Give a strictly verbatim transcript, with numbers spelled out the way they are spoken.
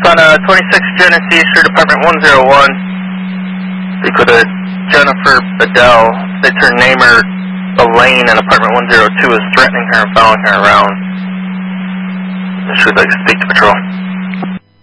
on uh, twenty-six Genesee Street, apartment one oh one. Speak with a Jennifer Bedell. They her namer Elaine in apartment one oh two is threatening her and following her around. She would like to speak to patrol.